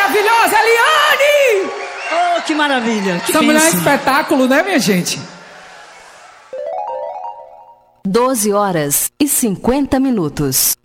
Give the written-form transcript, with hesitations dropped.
maravilhosa, Eliane! Oh, que maravilha! Que essa mulher é um espetáculo, né, minha gente? 12h50.